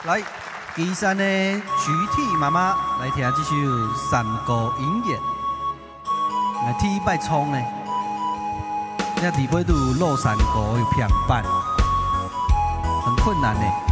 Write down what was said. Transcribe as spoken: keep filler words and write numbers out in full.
来，岐山的徐体妈妈来听这首《山歌音乐》。来，天拜冲呢，那地尾都有落山歌有平板，很困难呢。